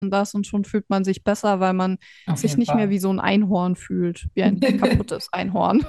das und schon fühlt man sich besser, weil man Auf sich jeden nicht mehr Fall. wie so ein Einhorn fühlt, wie ein kaputtes Einhorn.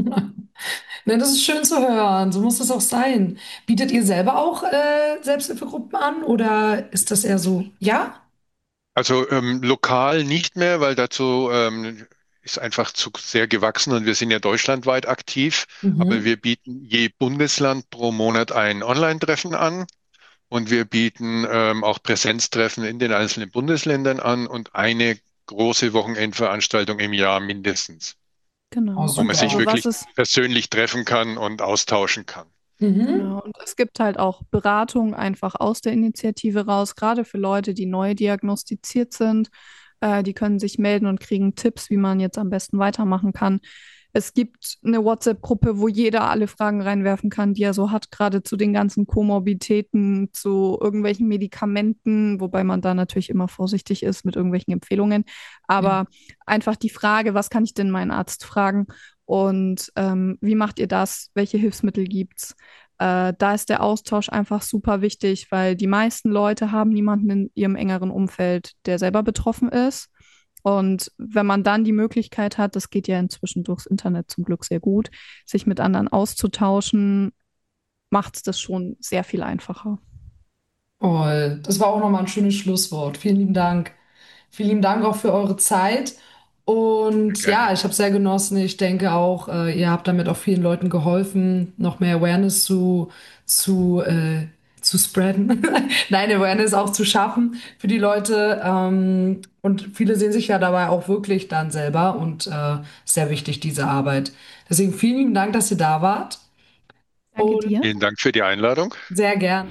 Ne, das ist schön zu hören. So muss es auch sein. Bietet ihr selber auch Selbsthilfegruppen an oder ist das eher so? Ja? Mhm. Also lokal nicht mehr, weil dazu ist einfach zu sehr gewachsen und wir sind ja deutschlandweit aktiv. Aber Mhm. wir bieten je Bundesland pro Monat ein Online-Treffen an und wir bieten auch Präsenztreffen in den einzelnen Bundesländern an und eine große Wochenendveranstaltung im Jahr mindestens, Oh, Genau. wo man Und sich super. also was wirklich es persönlich treffen kann und austauschen kann. Mhm. Genau, und es gibt halt auch Beratung einfach aus der Initiative raus, gerade für Leute, die neu diagnostiziert sind. Die können sich melden und kriegen Tipps, wie man jetzt am besten weitermachen kann. Es gibt eine WhatsApp-Gruppe, wo jeder alle Fragen reinwerfen kann, die er so hat, gerade zu den ganzen Komorbiditäten, zu irgendwelchen Medikamenten, wobei man da natürlich immer vorsichtig ist mit irgendwelchen Empfehlungen. Ja. Aber einfach die Frage, was kann ich denn meinen Arzt fragen? Und wie macht ihr das? Welche Hilfsmittel gibt's? Da ist der Austausch einfach super wichtig, weil die meisten Leute haben niemanden in ihrem engeren Umfeld, der selber betroffen ist. Und wenn man dann die Möglichkeit hat, das geht ja inzwischen durchs Internet zum Glück sehr gut, sich mit anderen auszutauschen, macht es das schon sehr viel einfacher. Toll. Das war auch nochmal ein schönes Schlusswort. Vielen lieben Dank. Vielen lieben Dank auch für eure Zeit. Sehr Und ja, gerne. ich habe sehr genossen. Ich denke auch, ihr habt damit auch vielen Leuten geholfen, noch mehr Awareness zu, zu spreaden. Nein, Awareness auch zu schaffen für die Leute. Und viele sehen sich ja dabei auch wirklich dann selber und sehr wichtig, diese Arbeit. Deswegen vielen lieben Dank, dass ihr da wart. Danke Und dir. Vielen Dank für die Einladung. sehr gern.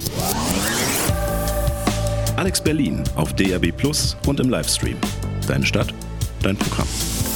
Alex Berlin auf DAB+ Plus und im Livestream. Deine Stadt, dein Programm.